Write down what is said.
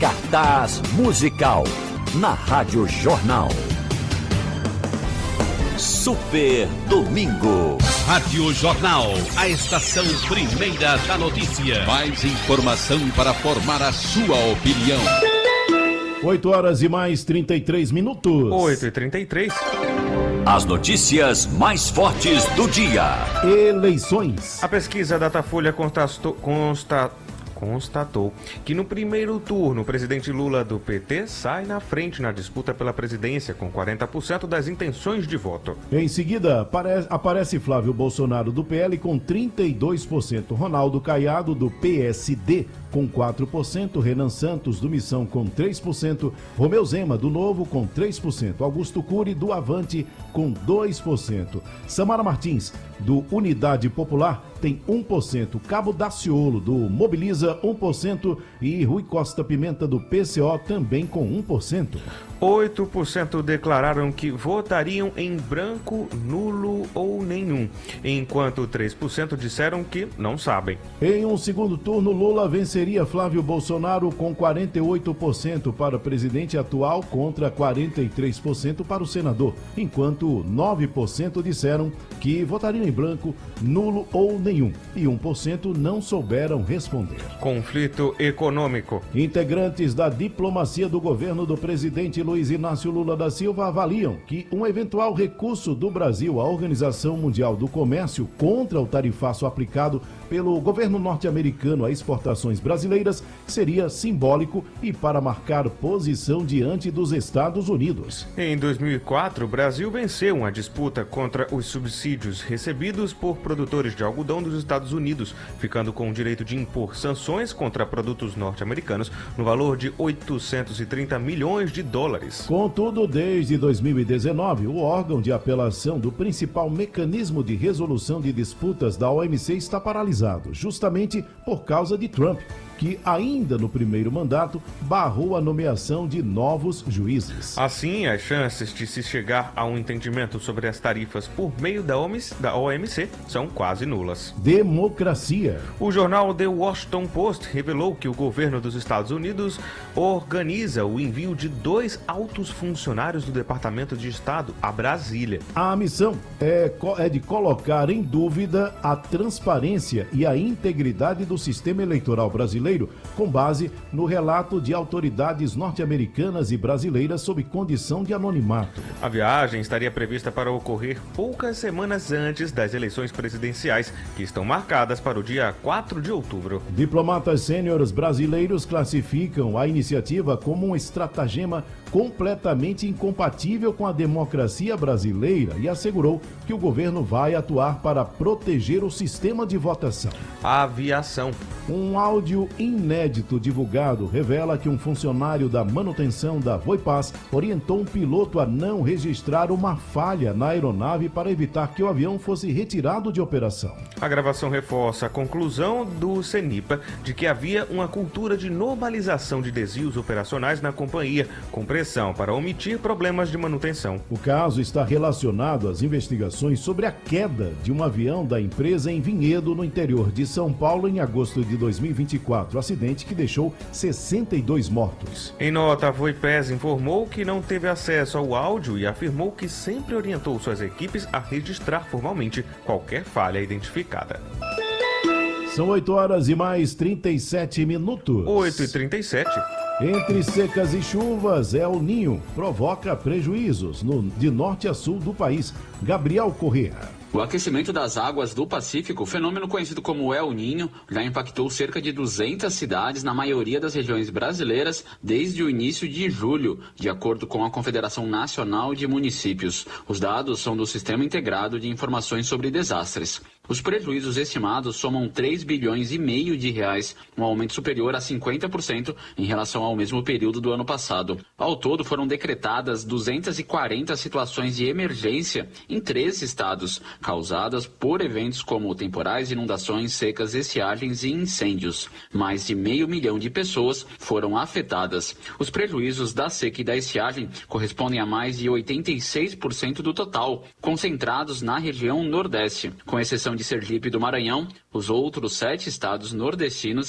Cartaz musical na Rádio Jornal. Super Domingo. Rádio Jornal, a estação primeira da notícia. Mais informação para formar a sua opinião. 8h mais 33 minutos. 8h33. As notícias mais fortes do dia. Eleições. A pesquisa Datafolha constatou que no primeiro turno o presidente Lula do PT sai na frente na disputa pela presidência com 40% das intenções de voto. Em seguida, aparece Flávio Bolsonaro do PL com 32%, Ronaldo Caiado do PSD com 4%, Renan Santos do Missão com 3%, Romeu Zema do Novo com 3%, Augusto Cury do Avante com 2%, Samara Martins do Unidade Popular tem 1%, Cabo Daciolo do Mobiliza 1% e Rui Costa Pimenta do PCO também com 1%. 8% declararam que votariam em branco, nulo ou nenhum, enquanto 3% disseram que não sabem. Em um segundo turno, Lula venceria Flávio Bolsonaro com 48% para o presidente atual contra 43% para o senador, enquanto 9% disseram que votariam em branco, nulo ou nenhum, e 1% não souberam responder. Conflito econômico. Integrantes da diplomacia do governo do presidente Luiz Inácio Lula da Silva avaliam que um eventual recurso do Brasil à Organização Mundial do Comércio contra o tarifaço aplicado pelo governo norte-americano a exportações brasileiras seria simbólico e para marcar posição diante dos Estados Unidos. Em 2004, o Brasil venceu uma disputa contra os subsídios recebidos por produtores de algodão dos Estados Unidos, ficando com o direito de impor sanções contra produtos norte-americanos no valor de 830 milhões de dólares. Contudo, desde 2019, o órgão de apelação do principal mecanismo de resolução de disputas da OMC está paralisado, justamente por causa de Trump, que ainda no primeiro mandato barrou a nomeação de novos juízes. Assim, as chances de se chegar a um entendimento sobre as tarifas por meio da OMC são quase nulas. Democracia. O jornal The Washington Post revelou que o governo dos Estados Unidos organiza o envio de 2 altos funcionários do Departamento de Estado a Brasília. A missão é de colocar em dúvida a transparência e a integridade do sistema eleitoral brasileiro, com base no relato de autoridades norte-americanas e brasileiras sob condição de anonimato. A viagem estaria prevista para ocorrer poucas semanas antes das eleições presidenciais, que estão marcadas para o dia 4 de outubro. Diplomatas sêniores brasileiros classificam a iniciativa como um estratagema completamente incompatível com a democracia brasileira e assegurou que o governo vai atuar para proteger o sistema de votação. Aviação. Um áudio inédito divulgado revela que um funcionário da manutenção da Voipaz orientou um piloto a não registrar uma falha na aeronave para evitar que o avião fosse retirado de operação. A gravação reforça a conclusão do CENIPA de que havia uma cultura de normalização de desvios operacionais na companhia, com pressão para omitir problemas de manutenção. O caso está relacionado às investigações sobre a queda de um avião da empresa em Vinhedo, no interior de São Paulo, em agosto de 2024, acidente que deixou 62 mortos. Em nota, a Voipaz informou que não teve acesso ao áudio e afirmou que sempre orientou suas equipes a registrar formalmente qualquer falha identificada. São 8h mais 37 minutos. 8h37. Entre secas e chuvas, El Ninho provoca prejuízos de norte a sul do país. Gabriel Corrêa. O aquecimento das águas do Pacífico, fenômeno conhecido como El Niño, já impactou cerca de 200 cidades na maioria das regiões brasileiras desde o início de julho, de acordo com a Confederação Nacional de Municípios. Os dados são do Sistema Integrado de Informações sobre Desastres. Os prejuízos estimados somam 3,5 bilhões de reais, um aumento superior a 50% em relação ao mesmo período do ano passado. Ao todo, foram decretadas 240 situações de emergência em 13 estados, causadas por eventos como temporais, inundações, secas, estiagens e incêndios. Mais de 500 mil de pessoas foram afetadas. Os prejuízos da seca e da estiagem correspondem a mais de 86% do total, concentrados na região Nordeste. Com exceção de Sergipe e do Maranhão, os outros 7 estados nordestinos